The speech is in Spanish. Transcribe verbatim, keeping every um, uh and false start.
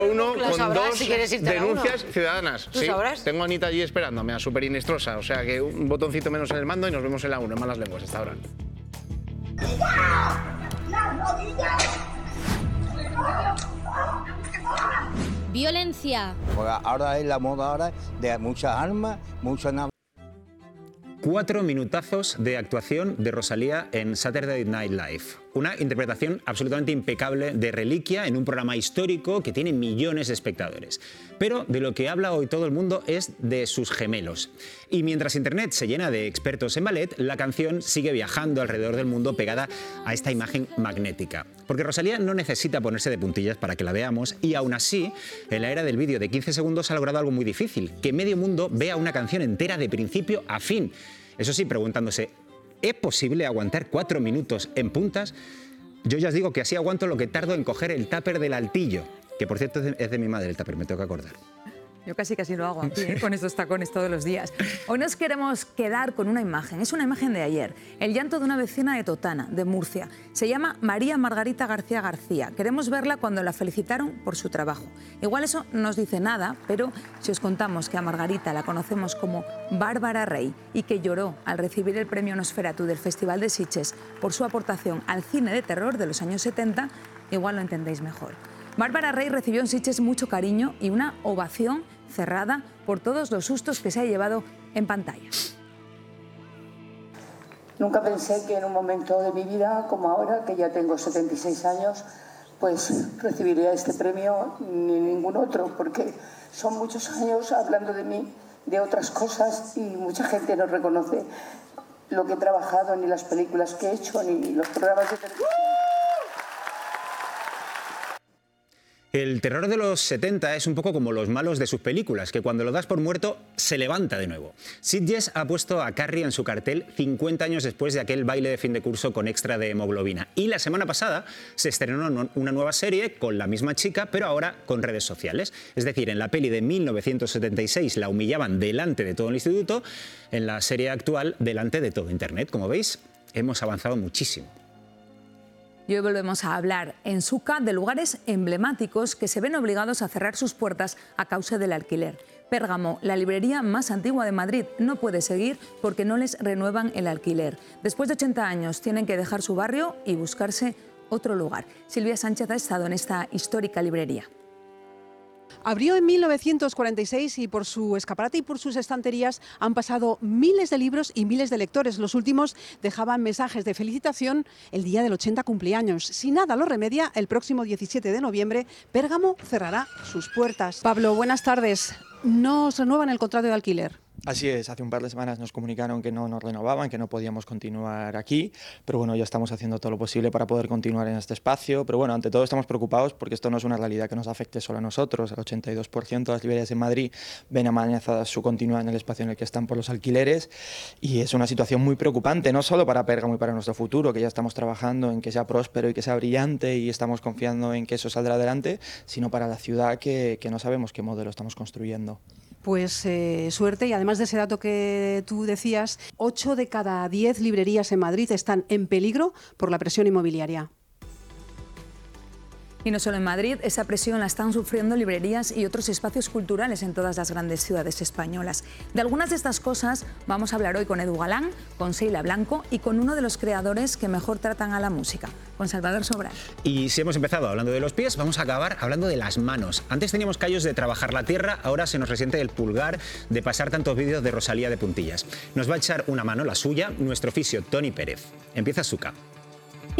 Uno con sabrás, dos si quieres irte a la denuncias uno. ciudadanas. ¿Tú Sí, sabrás? tengo a Anita allí esperándome, a súper inestrosa. O sea que un botoncito menos en el mando y nos vemos en la uno, en malas lenguas hasta ahora. Violencia. Ahora es la moda ahora de muchas armas, muchas naves. Cuatro minutazos de actuación de Rosalía en Saturday Night Live. Una interpretación absolutamente impecable de Reliquia en un programa histórico que tiene millones de espectadores. Pero de lo que habla hoy todo el mundo es de sus gemelos. Y mientras Internet se llena de expertos en ballet, la canción sigue viajando alrededor del mundo pegada a esta imagen magnética. Porque Rosalía no necesita ponerse de puntillas para que la veamos y aún así, en la era del vídeo de quince segundos ha logrado algo muy difícil, que medio mundo vea una canción entera de principio a fin. Eso sí, preguntándose, ¿es posible aguantar cuatro minutos en puntas? Yo ya os digo que así aguanto lo que tardo en coger el tupper del altillo, que por cierto es de, es de mi madre el tupper, me tengo que acordar. Yo casi casi lo hago aquí, ¿eh? Con estos tacones todos los días. Hoy nos queremos quedar con una imagen, es una imagen de ayer, el llanto de una vecina de Totana, de Murcia. Se llama María Margarita García García. Queremos verla cuando la felicitaron por su trabajo. Igual eso no nos dice nada, pero si os contamos que a Margarita la conocemos como Bárbara Rey y que lloró al recibir el premio Nosferatu del Festival de Sitges por su aportación al cine de terror de los años setenta, igual lo entendéis mejor. Bárbara Rey recibió en Sitges mucho cariño y una ovación cerrada por todos los sustos que se ha llevado en pantalla. Nunca pensé que en un momento de mi vida, como ahora, que ya tengo setenta y seis años, pues recibiría este premio ni ningún otro, porque son muchos años hablando de mí, de otras cosas, y mucha gente no reconoce lo que he trabajado, ni las películas que he hecho, ni los programas de televisión. El terror de los setenta es un poco como los malos de sus películas, que cuando lo das por muerto se levanta de nuevo. Sitges ha puesto a Carrie en su cartel cincuenta años después de aquel baile de fin de curso con extra de hemoglobina. Y la semana pasada se estrenó una nueva serie con la misma chica, pero ahora con redes sociales. Es decir, en la peli de mil novecientos setenta y seis la humillaban delante de todo el instituto, en la serie actual delante de todo Internet. Como veis, hemos avanzado muchísimo. Y hoy volvemos a hablar en Suca de lugares emblemáticos que se ven obligados a cerrar sus puertas a causa del alquiler. Pérgamo, la librería más antigua de Madrid, no puede seguir porque no les renuevan el alquiler. Después de ochenta años tienen que dejar su barrio y buscarse otro lugar. Silvia Sánchez ha estado en esta histórica librería. Abrió en mil novecientos cuarenta y seis y por su escaparate y por sus estanterías han pasado miles de libros y miles de lectores. Los últimos dejaban mensajes de felicitación el día del ochenta cumpleaños. Si nada lo remedia, el próximo diecisiete de noviembre, Pérgamo cerrará sus puertas. Pablo, buenas tardes. ¿No os renuevan el contrato de alquiler? Así es, hace un par de semanas nos comunicaron que no nos renovaban, que no podíamos continuar aquí, pero bueno, ya estamos haciendo todo lo posible para poder continuar en este espacio, pero bueno, ante todo estamos preocupados porque esto no es una realidad que nos afecte solo a nosotros. El ochenta y dos por ciento de las librerías en Madrid ven amenazadas su continuidad en el espacio en el que están por los alquileres y es una situación muy preocupante, no solo para Pérgamo y para nuestro futuro, que ya estamos trabajando en que sea próspero y que sea brillante y estamos confiando en que eso saldrá adelante, sino para la ciudad que, que no sabemos qué modelo estamos construyendo. Pues eh, suerte, y además de ese dato que tú decías, ocho de cada diez librerías en Madrid están en peligro por la presión inmobiliaria. Y no solo en Madrid, esa presión la están sufriendo librerías y otros espacios culturales en todas las grandes ciudades españolas. De algunas de estas cosas vamos a hablar hoy con Edu Galán, con Seila Blanco y con uno de los creadores que mejor tratan a la música, con Salvador Sobral. Y si hemos empezado hablando de los pies, vamos a acabar hablando de las manos. Antes teníamos callos de trabajar la tierra, ahora se nos resiente el pulgar de pasar tantos vídeos de Rosalía de puntillas. Nos va a echar una mano, la suya, nuestro fisio Tony Pérez. Empieza Suca.